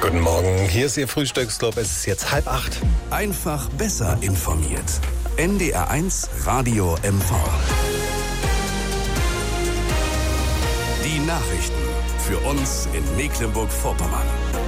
Guten Morgen, hier ist Ihr Frühstücksclub. Es ist jetzt 7:30. Einfach besser informiert. NDR1 Radio MV. Die Nachrichten für uns in Mecklenburg-Vorpommern.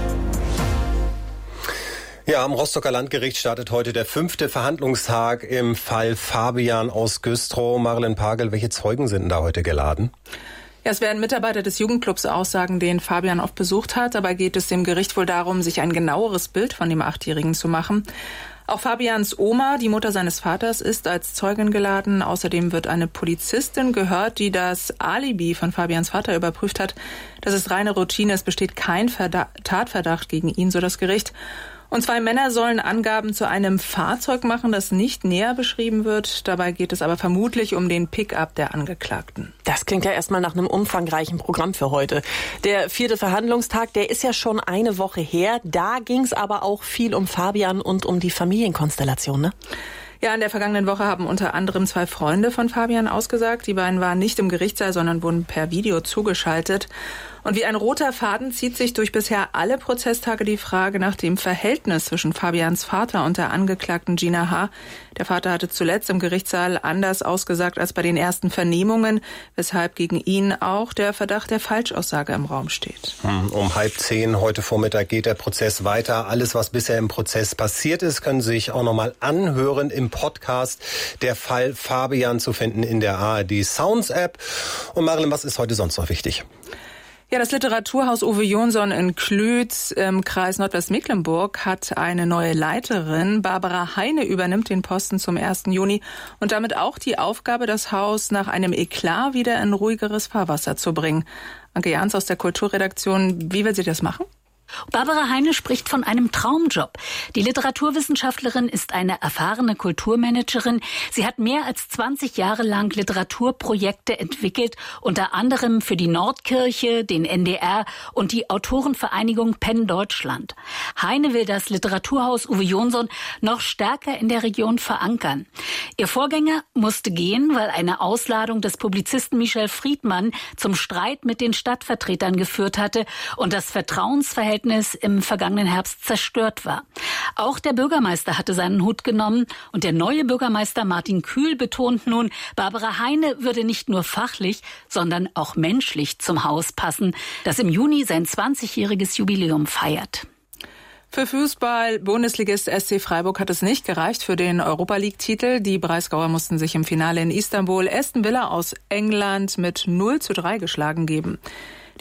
Ja, am Rostocker Landgericht startet heute der 5. Verhandlungstag im Fall Fabian aus Güstrow. Marilyn Pagel, welche Zeugen sind denn da heute geladen? Ja, es werden Mitarbeiter des Jugendclubs aussagen, den Fabian oft besucht hat. Dabei geht es dem Gericht wohl darum, sich ein genaueres Bild von dem 8-Jährigen zu machen. Auch Fabians Oma, die Mutter seines Vaters, ist als Zeugin geladen. Außerdem wird eine Polizistin gehört, die das Alibi von Fabians Vater überprüft hat. Das ist reine Routine, es besteht kein Tatverdacht gegen ihn, so das Gericht. Und 2 Männer sollen Angaben zu einem Fahrzeug machen, das nicht näher beschrieben wird. Dabei geht es aber vermutlich um den Pickup der Angeklagten. Das klingt ja erstmal nach einem umfangreichen Programm für heute. Der 4. Verhandlungstag, der ist ja schon eine Woche her. Da ging es aber auch viel um Fabian und um die Familienkonstellation, ne? Ja, in der vergangenen Woche haben unter anderem 2 Freunde von Fabian ausgesagt. Die beiden waren nicht im Gerichtssaal, sondern wurden per Video zugeschaltet. Und wie ein roter Faden zieht sich durch bisher alle Prozesstage die Frage nach dem Verhältnis zwischen Fabians Vater und der Angeklagten Gina H. Der Vater hatte zuletzt im Gerichtssaal anders ausgesagt als bei den ersten Vernehmungen, weshalb gegen ihn auch der Verdacht der Falschaussage im Raum steht. Um 9:30 heute Vormittag geht der Prozess weiter. Alles, was bisher im Prozess passiert ist, können Sie sich auch nochmal anhören im Podcast. Der Fall Fabian zu finden in der ARD Sounds App. Und Marilyn, was ist heute sonst noch wichtig? Ja, das Literaturhaus Uwe Jonsson in Klütz im Kreis Nordwestmecklenburg hat eine neue Leiterin. Barbara Heine übernimmt den Posten zum 1. Juni und damit auch die Aufgabe, das Haus nach einem Eklat wieder in ruhigeres Fahrwasser zu bringen. Anke Jans aus der Kulturredaktion, wie will sie das machen? Barbara Heine spricht von einem Traumjob. Die Literaturwissenschaftlerin ist eine erfahrene Kulturmanagerin. Sie hat mehr als 20 Jahre lang Literaturprojekte entwickelt, unter anderem für die Nordkirche, den NDR und die Autorenvereinigung PEN Deutschland. Heine will das Literaturhaus Uwe Jonsson noch stärker in der Region verankern. Ihr Vorgänger musste gehen, weil eine Ausladung des Publizisten Michel Friedmann zum Streit mit den Stadtvertretern geführt hatte und das Vertrauensverhältnis im vergangenen Herbst zerstört war. Auch der Bürgermeister hatte seinen Hut genommen und der neue Bürgermeister Martin Kühl betont nun, Barbara Heine würde nicht nur fachlich, sondern auch menschlich zum Haus passen, das im Juni sein 20-jähriges Jubiläum feiert. Für Fußball-Bundesligist SC Freiburg hat es nicht gereicht für den Europa-League-Titel. Die Breisgauer mussten sich im Finale in Istanbul Aston Villa aus England mit 0:3 geschlagen geben.